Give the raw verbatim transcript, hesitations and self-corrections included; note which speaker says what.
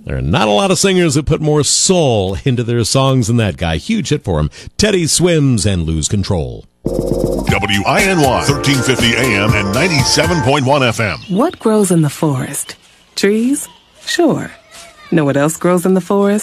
Speaker 1: There are not a lot of singers that put more soul into their songs than that guy. Huge hit for him. Teddy Swims and Lose Control.
Speaker 2: W I N Y, thirteen fifty A M and ninety-seven point one F M.
Speaker 3: What grows in the forest? Trees? Sure. Know what else grows in the forest?